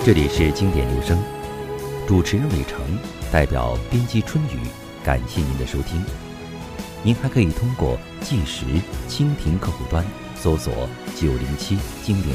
这里是经典留声，主持人伟成，代表编辑春雨，感谢您的收听。您还可以通过计时、蜻蜓客户端搜索907经典